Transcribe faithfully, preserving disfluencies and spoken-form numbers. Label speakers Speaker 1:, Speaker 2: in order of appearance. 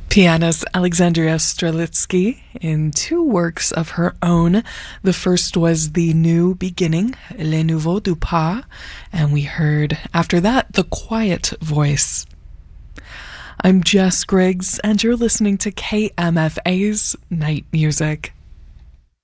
Speaker 1: Pianist Alexandria Strelitzky in two works of her own. The first was The New Beginning, Le Nouveau du Pas, and we heard after that The Quiet Voice. I'm Jess Griggs, and you're listening to K M F A's Night Music.